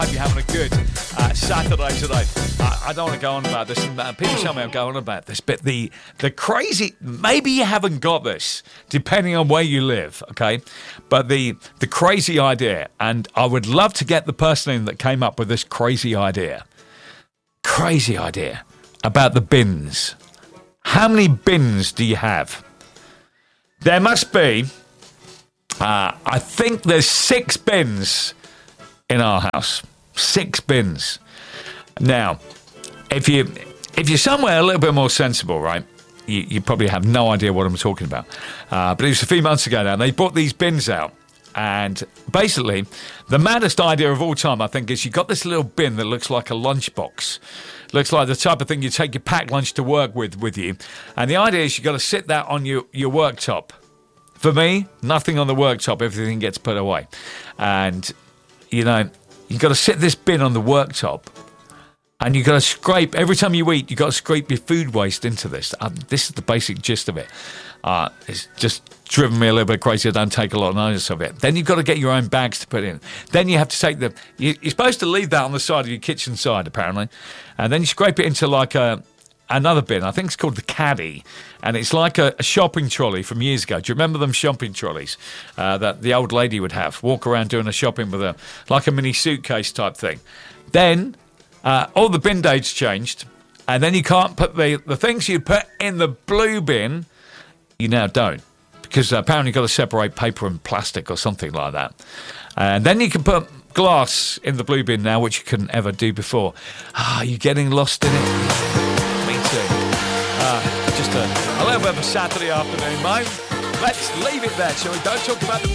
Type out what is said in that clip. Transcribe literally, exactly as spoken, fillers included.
Hope you're having a good uh, Saturday today. Uh, I don't want to go on about this, and uh, people tell me I'm going on about this, but the the crazy, maybe you haven't got this, depending on where you live, okay? But the the crazy idea, and I would love to get the person in that came up with this crazy idea. Crazy idea about the bins. How many bins do you have? There must be, uh, I think there's six bins in our house. Six bins. Now, if you if you're somewhere a little bit more sensible, right, you, you probably have no idea what I'm talking about. Uh, but it was a few months ago now, and they brought these bins out. And basically, the maddest idea of all time, I think, is you got this little bin that looks like a lunchbox. Looks like the type of thing you take your packed lunch to work with with you. And the idea is you got to sit that on your, your worktop. For me, nothing on the worktop. Everything gets put away. And, you know, you got to sit this bin on the worktop. And you got to scrape, every time you eat, you got to scrape your food waste into this. Um, this is the basic gist of it. Uh, it's just driven me a little bit crazy. I don't take a lot of notice of it. Then you've got to get your own bags to put in. Then you have to take the... You, you're supposed to leave that on the side of your kitchen side, apparently. And then you scrape it into like a another bin. I think it's called the caddy. And it's like a, a shopping trolley from years ago. Do you remember them shopping trolleys uh, that the old lady would have? Walk around doing a shopping with a... Like a mini suitcase type thing. Then... Uh, all the bin dates changed, and then you can't put the, the things you put in the blue bin, you now don't, because uh, apparently you've got to separate paper and plastic or something like that. And then you can put glass in the blue bin now, which you couldn't ever do before. Ah, you're getting lost in it? Me too. Uh, just a, a little bit of a Saturday afternoon, mate. Let's leave it there, shall we? Don't talk about the